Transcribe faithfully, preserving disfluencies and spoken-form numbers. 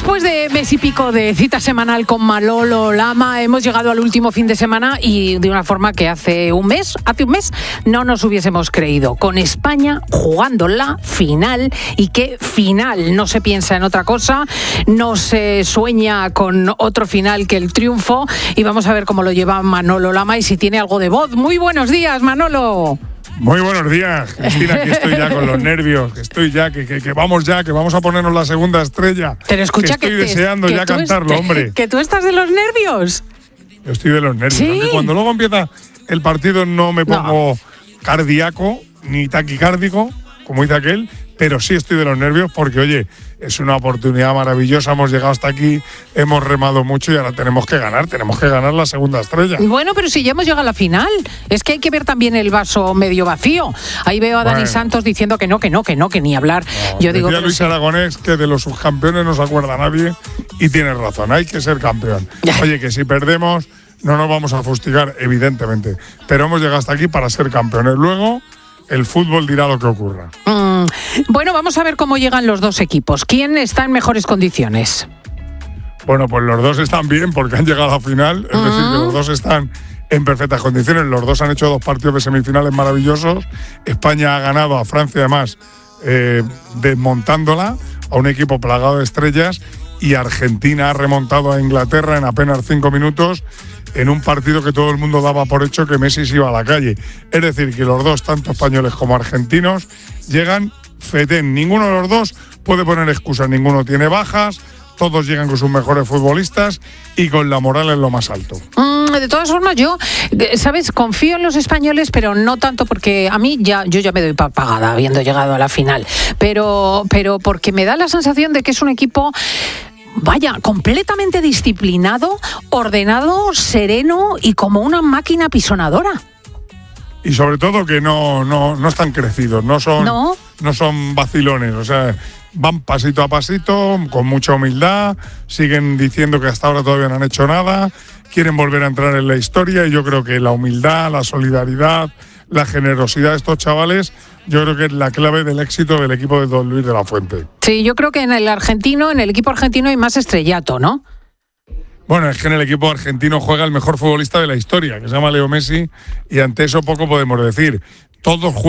Después de mes y pico de cita semanal con Manolo Lama, hemos llegado al último fin de semana y de una forma que hace un mes, hace un mes no nos hubiésemos creído. Con España jugando la final, y qué final, no se piensa en otra cosa, no se sueña con otro final que el triunfo, y vamos a ver cómo lo lleva Manolo Lama y si tiene algo de voz. Muy buenos días, Manolo. Muy buenos días, Cristina, que estoy ya con los nervios, que estoy ya, que, que, que vamos ya, que vamos a ponernos la segunda estrella. Pero escucha que estoy que te, deseando que ya cantarlo, est- hombre. ¿Que tú estás de los nervios? Yo estoy de los nervios. ¿Sí? Aunque cuando luego empieza el partido no me pongo no. cardíaco ni taquicárdico, como dice aquel, pero sí estoy de los nervios porque, oye, es una oportunidad maravillosa, hemos llegado hasta aquí, hemos remado mucho y ahora tenemos que ganar, tenemos que ganar la segunda estrella. Bueno, pero si ya hemos llegado a la final, es que hay que ver también el vaso medio vacío. Ahí veo a Dani bueno. Santos diciendo que no, que no, que no, que ni hablar. No, Yo digo, decía Luis sí. Aragonés que de los subcampeones no se acuerda nadie y tiene razón, hay que ser campeón. Oye, que si perdemos no nos vamos a fustigar, evidentemente, pero hemos llegado hasta aquí para ser campeones. Luego el fútbol dirá lo que ocurra. Mm, bueno, vamos a ver cómo llegan los dos equipos. ¿Quién está en mejores condiciones? Bueno, pues los dos están bien porque han llegado a la final. Es mm. decir, que los dos están en perfectas condiciones. Los dos han hecho dos partidos de semifinales maravillosos. España ha ganado a Francia, además, eh, desmontándola a un equipo plagado de estrellas. Y Argentina ha remontado a Inglaterra en apenas cinco minutos en un partido que todo el mundo daba por hecho que Messi se iba a la calle. Es decir, que los dos, tanto españoles como argentinos, llegan fetén. Ninguno de los dos puede poner excusas, ninguno tiene bajas, todos llegan con sus mejores futbolistas y con la moral en lo más alto. Mm, de todas formas, yo, ¿sabes? Confío en los españoles, pero no tanto porque a mí ya yo ya me doy pagada habiendo llegado a la final, pero, pero porque me da la sensación de que es un equipo... Vaya, completamente disciplinado, ordenado, sereno y como una máquina pisonadora. Y sobre todo que no, no, no están crecidos, no son, ¿No? no son vacilones, o sea, van pasito a pasito, con mucha humildad, siguen diciendo que hasta ahora todavía no han hecho nada, quieren volver a entrar en la historia y yo creo que la humildad, la solidaridad, la generosidad de estos chavales, yo creo que es la clave del éxito del equipo de Don Luis de la Fuente. Sí, yo creo que en el argentino, en el equipo argentino hay más estrellato, ¿no? Bueno, es que en el equipo argentino juega el mejor futbolista de la historia, que se llama Leo Messi, y ante eso poco podemos decir. Todos juegan